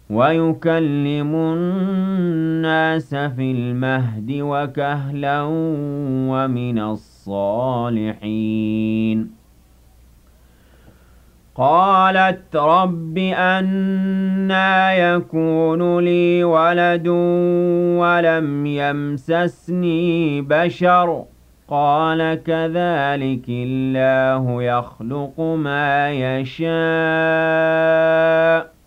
ويكلم الناس في المهد وكهلا ومن الصالحين. قالت رب أنى يكون لي ولد ولم يمسسني بشر قال كذلك الله يخلق ما يشاء